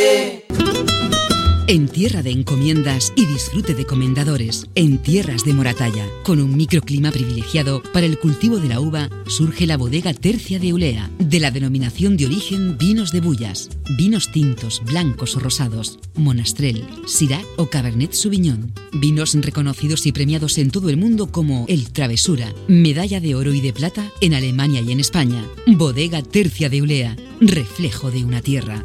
En tierra de encomiendas y disfrute de comendadores, en tierras de Moratalla, con un microclima privilegiado para el cultivo de la uva, surge la bodega Tercia de Eulea, de la denominación de origen Vinos de Bullas. Vinos tintos, blancos o rosados, Monastrell, Syrah o Cabernet Sauvignon. Vinos reconocidos y premiados en todo el mundo como el Travesura, medalla de oro y de plata en Alemania y en España. Bodega Tercia de Eulea, reflejo de una tierra.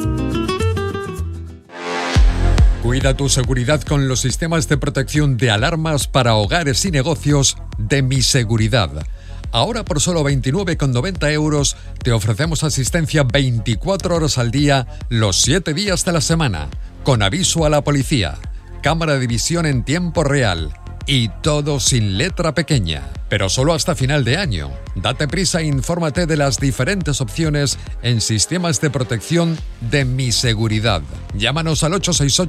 Cuida tu seguridad con los sistemas de protección de alarmas para hogares y negocios de Mi Seguridad. Ahora por solo 29,90 € te ofrecemos asistencia 24 horas al día, los 7 días de la semana, con aviso a la policía, cámara de visión en tiempo real y todo sin letra pequeña. Pero solo hasta final de año. Date prisa e infórmate de las diferentes opciones en sistemas de protección de Mi Seguridad. Llámanos al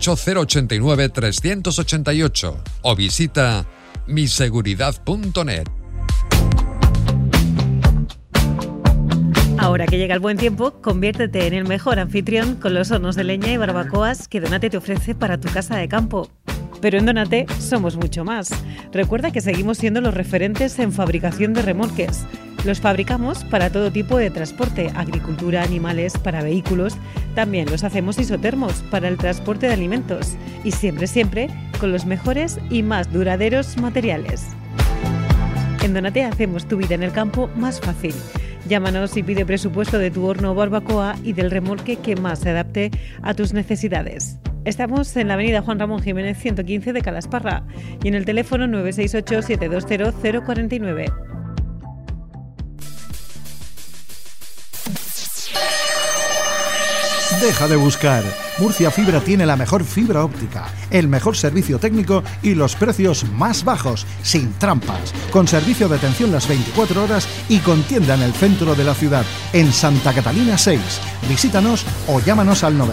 868-089-388 o visita miseguridad.net. Ahora que llega el buen tiempo, conviértete en el mejor anfitrión con los hornos de leña y barbacoas que Donate te ofrece para tu casa de campo. Pero en Donate somos mucho más. Recuerda que seguimos siendo los referentes en fabricación de remolques. Los fabricamos para todo tipo de transporte, agricultura, animales, para vehículos. También los hacemos isotermos para el transporte de alimentos. Y siempre con los mejores y más duraderos materiales. En Donate hacemos tu vida en el campo más fácil. Llámanos y pide presupuesto de tu horno o barbacoa y del remolque que más se adapte a tus necesidades. Estamos en la avenida Juan Ramón Jiménez 115 de Calasparra y en el teléfono 968-720-049. Deja de buscar. Murcia Fibra tiene la mejor fibra óptica, el mejor servicio técnico y los precios más bajos, sin trampas, con servicio de atención las 24 horas y con tienda en el centro de la ciudad, en Santa Catalina 6. Visítanos o llámanos al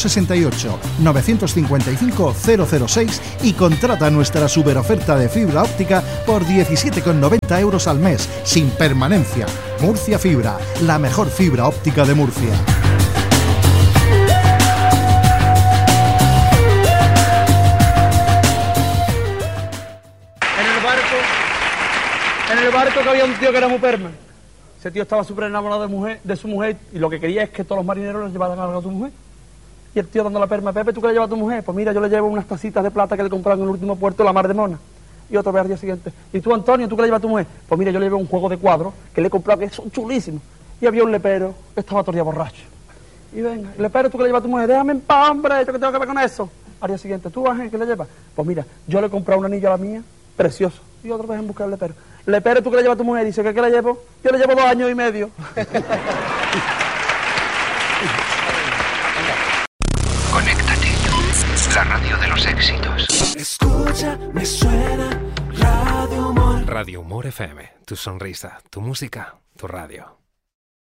968-955-006 y contrata nuestra superoferta de fibra óptica por 17,90 € al mes, sin permanencia. Murcia Fibra, la mejor fibra óptica de Murcia. En el barco que había un tío que era muy perma. Ese tío estaba súper enamorado de su mujer y lo que quería es que todos los marineros les llevaran algo a su mujer. Y el tío dando la perma: Pepe, ¿tú qué le llevas a tu mujer? Pues mira, yo le llevo unas tacitas de plata que le compraron en el último puerto de la Mar de Mona. Y otra vez al día siguiente: ¿y tú, Antonio, tú qué le llevas a tu mujer? Pues mira, yo le llevo un juego de cuadros que le he comprado que son chulísimos. Y había un lepero que estaba todo el día borracho. Y venga, lepero, ¿tú qué le llevas a tu mujer? Déjame en paz, hombre, ¿yo qué tengo que ver con eso? Al día siguiente: ¿tú, Ángel, qué le llevas? Pues mira, yo le he comprado un anillo a la mía, precioso. Y otra vez en buscar el lepero. Lepero, ¿tú qué le llevas a tu mujer? Dice: ¿qué le llevo? Yo le llevo 2 años y medio. Conéctate. La radio de los éxitos. Escucha, me suena Radio Humor. Radio Humor FM. Tu sonrisa, tu música, tu radio.